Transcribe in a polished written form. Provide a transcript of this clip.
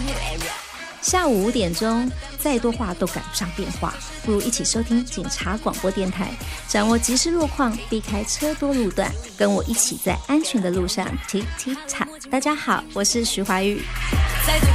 下午5点钟，再多话都赶不上变化，不如一起收听警察广播电台，掌握即时路况，避开车多路段，跟我一起在安全的路上 tick tick tock。大家好，我是徐怀钰。